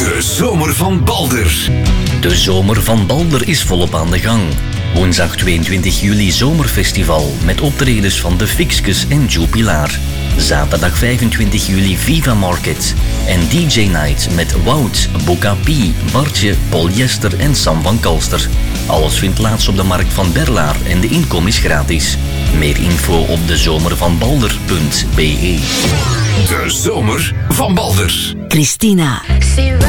De Zomer van Balder. De Zomer van Balder is volop aan de gang. Woensdag 22 juli Zomerfestival met optredens van De Fixkes en Jupilar. Zaterdag 25 juli Viva Market. En DJ Night met Wout, Boca P, Bartje, Polyester en Sam van Kalster. Alles vindt plaats op de markt van Berlaar en de inkom is gratis. Meer info op dezomervanbalder.be. De Zomer van Balder. Christina.